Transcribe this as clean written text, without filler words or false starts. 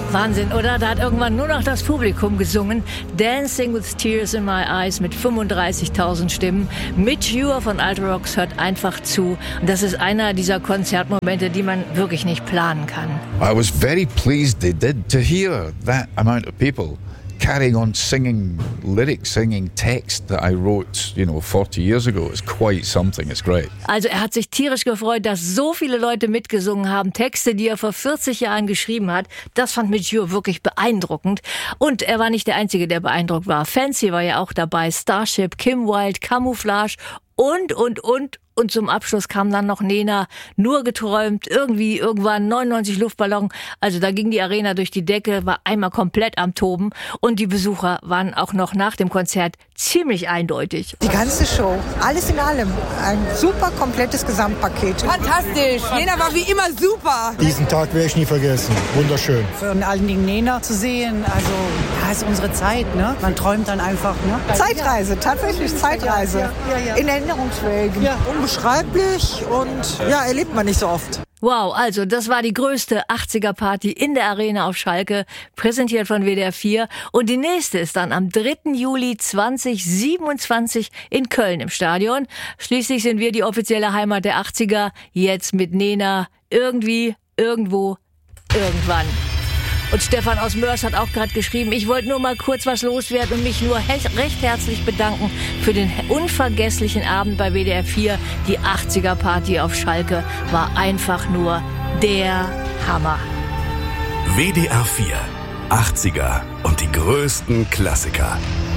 Wahnsinn, oder? Da hat irgendwann nur noch das Publikum gesungen. Dancing with Tears in My Eyes mit 35.000 Stimmen. Midge Ure von Ultravox hört einfach zu. Und das ist einer dieser Konzertmomente, die man wirklich nicht planen kann. I was very pleased they did to hear that amount of people carrying on singing lyrics, singing text that I wrote, 40 years ago. It's quite something. It's great. Also er hat sich tierisch gefreut, dass so viele Leute mitgesungen haben. Texte, die er vor 40 Jahren geschrieben hat. Das fand Midge Ure wirklich beeindruckend. Und er war nicht der Einzige, der beeindruckt war. Fancy war ja auch dabei. Starship, Kim Wilde, Camouflage und. Und zum Abschluss kam dann noch Nena, nur geträumt, irgendwann 99 Luftballon. Also da ging die Arena durch die Decke, war einmal komplett am Toben. Und die Besucher waren auch noch nach dem Konzert ziemlich eindeutig. Die ganze Show, alles in allem, ein super komplettes Gesamtpaket. Fantastisch, Nena war wie immer super. Diesen Tag werde ich nie vergessen, wunderschön. Vor allen Dingen Nena zu sehen, also ja, ist unsere Zeit, ne? Man träumt dann einfach, ne? Zeitreise, tatsächlich Zeitreise. Ja. In Erinnerungsschwelgen. Ja. Unbeschreiblich und ja, erlebt man nicht so oft. Wow, also das war die größte 80er-Party in der Arena auf Schalke, präsentiert von WDR 4. Und die nächste ist dann am 3. Juli 2027 in Köln im Stadion. Schließlich sind wir die offizielle Heimat der 80er, jetzt mit Nena, irgendwie, irgendwo, irgendwann. Und Stefan aus Mörs hat auch gerade geschrieben, ich wollte nur mal kurz was loswerden und mich nur recht herzlich bedanken für den unvergesslichen Abend bei WDR 4. Die 80er-Party auf Schalke war einfach nur der Hammer. WDR 4, 80er und die größten Klassiker.